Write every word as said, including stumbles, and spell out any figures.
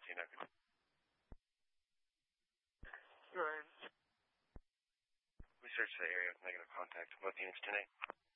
Tina. Right. We searched the area with negative contact. What Phoenix ten eight?